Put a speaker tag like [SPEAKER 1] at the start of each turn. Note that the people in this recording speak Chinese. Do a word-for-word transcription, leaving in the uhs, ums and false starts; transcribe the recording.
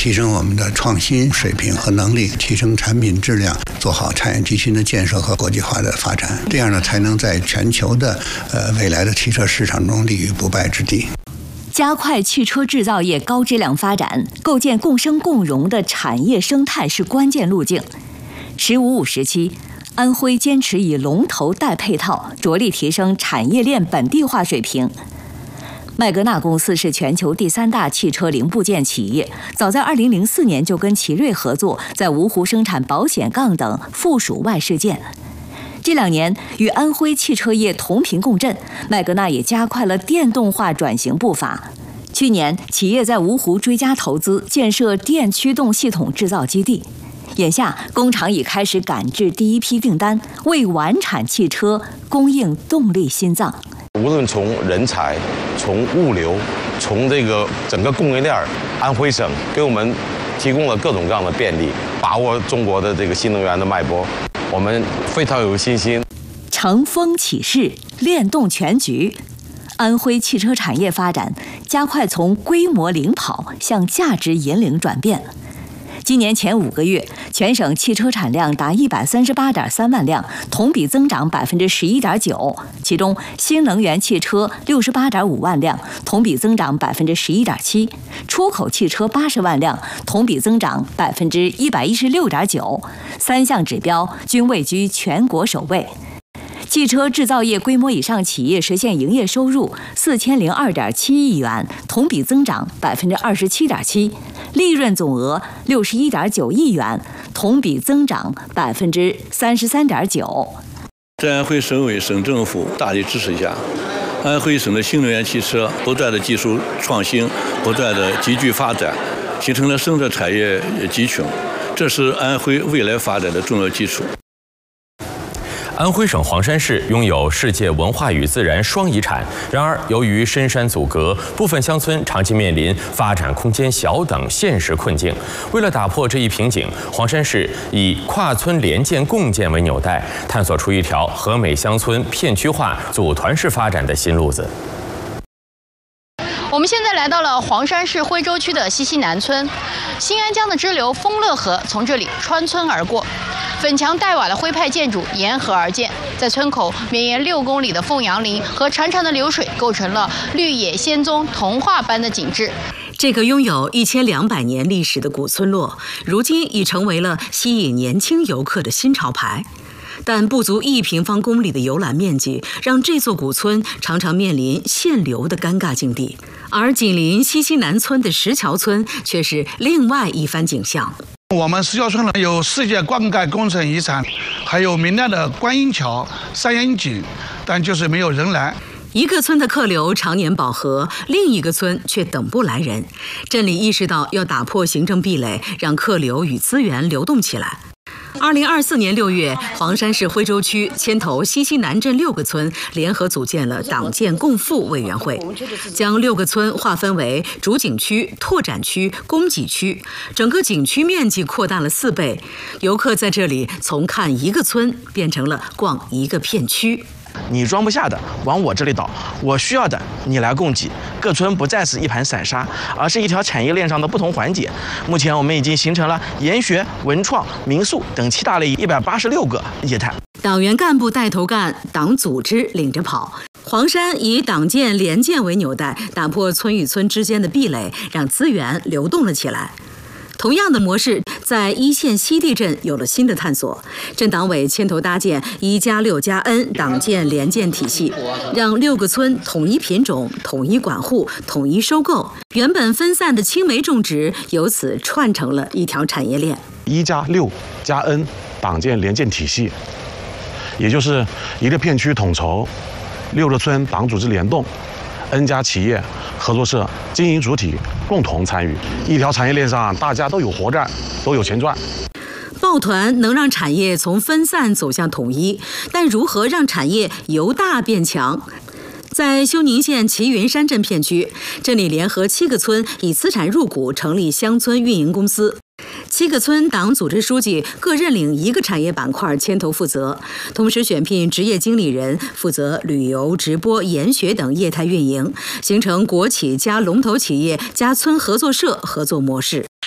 [SPEAKER 1] 提升我们的创新水平和能力，提升产品质量，做好产业集群的建设和国际化的发展，这样呢才能在全球的呃未来的汽车市场中立于不败之地。
[SPEAKER 2] 加快汽车制造业高质量发展，构建共生共荣的产业生态是关键路径。十五五时期，安徽坚持以龙头带配套，着力提升产业链本地化水平。麦格纳公司是全球第三大汽车零部件企业，早在二零零四年就跟奇瑞合作，在芜湖生产保险杠等附属外饰件。这两年与安徽汽车业同频共振，麦格纳也加快了电动化转型步伐。去年，企业在芜湖追加投资，建设电驱动系统制造基地。眼下，工厂已开始赶制第一批订单，为晚产汽车供应动力心脏。
[SPEAKER 3] 无论从人才、从物流、从这个整个供应链，安徽省给我们提供了各种各样的便利，把握中国的这个新能源的脉搏。我们非常有信心。
[SPEAKER 2] 乘风起势，链动全局。安徽汽车产业发展加快从规模领跑向价值引领转变。今年前五个月，全省汽车产量达一百三十八点三万辆，同比增长百分之十一点九。其中，新能源汽车六十八点五万辆，同比增长百分之十一点七；出口汽车八十万辆，同比增长百分之一百一十六点九。三项指标均位居全国首位。汽车制造业规模以上企业实现营业收入四千零二点七亿元，同比增长百分之二十七点七，利润总额六十一点九亿元，同比增长百分之三十三点九。
[SPEAKER 4] 在安徽省委、省政府大力支持下，安徽省的新能源汽车不断的技术创新，不断的急剧发展，形成了生产产业集群，这是安徽未来发展的重要基础。
[SPEAKER 5] 安徽省黄山市拥有世界文化与自然双遗产，然而由于深山阻隔，部分乡村长期面临发展空间小等现实困境。为了打破这一瓶颈，黄山市以跨村联建共建为纽带，探索出一条和美乡村片区化组团式发展的新路子。
[SPEAKER 6] 我们现在来到了黄山市徽州区的西溪南村，新安江的支流丰乐河从这里穿村而过。粉墙黛瓦的徽派建筑沿河而建，在村口绵延六公里的凤阳林和潺潺的流水构成了绿野仙踪童话般的景致。
[SPEAKER 7] 这个拥有一千两百年历史的古村落，如今已成为了吸引年轻游客的新潮牌。但不足一平方公里的游览面积，让这座古村常常面临限流的尴尬境地。而紧邻西溪南村的石桥村却是另外一番景象。
[SPEAKER 8] 我们石桥村呢有世界灌溉工程遗产，还有明代的观音桥、三眼井，但就是没有人来。
[SPEAKER 7] 一个村的客流常年饱和，另一个村却等不来人。镇里意识到要打破行政壁垒，让客流与资源流动起来。二零二四年六月，黄山市徽州区牵头西溪南镇六个村联合组建了党建共富委员会，将六个村划分为主景区、拓展区、供给区，整个景区面积扩大了四倍。游客在这里从看一个村变成了逛一个片区。
[SPEAKER 9] 你装不下的往我这里倒，我需要的你来供给。各村不再是一盘散沙，而是一条产业链上的不同环节。目前我们已经形成了研学、文创、民宿等七大类一百八十六个业态。
[SPEAKER 7] 党员干部带头干，党组织领着跑。黄山以党建联建为纽带，打破村与村之间的壁垒，让资源流动了起来。同样的模式在一线西地镇有了新的探索，镇党委牵头搭建一加六加 N 党建联建体系，让六个村统一品种、统一管护、统一收购，原本分散的青梅种植由此串成了一条产业链。
[SPEAKER 10] 一加六加 N 党建联建体系，也就是一个片区统筹，六个村党组织联动，N 家企业合作社经营主体共同参与，一条产业链上大家都有活干，都有钱赚。
[SPEAKER 7] 抱团能让产业从分散走向统一，但如何让产业由大变强？在休宁县齐云山镇片区，镇里联合七个村以资产入股成立乡村运营公司。七个村党组织书记各认领一个产业板块牵头负责，同时选聘职业经理人负责旅游、直播、研学等业态运营，形成国企加龙头企业加村合作社合作模式。